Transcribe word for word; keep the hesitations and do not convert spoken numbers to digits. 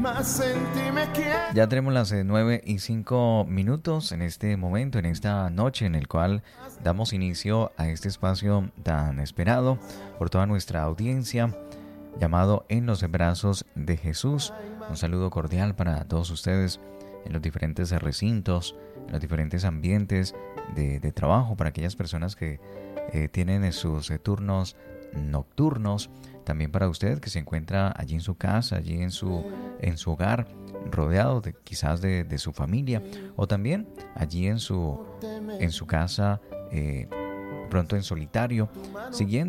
Ya tenemos las eh, nueve y cinco minutos en este momento, en esta noche en el cual damos inicio a este espacio tan esperado por toda nuestra audiencia, llamado En los Brazos de Jesús. Un saludo cordial para todos ustedes en los diferentes recintos, en los diferentes ambientes de, de trabajo, para aquellas personas que eh, tienen sus eh, turnos nocturnos. También para usted que se encuentra allí en su casa, allí en su, en su hogar, rodeado de, quizás de, de su familia, o también allí en su, en su casa, eh, pronto en solitario, siguiendo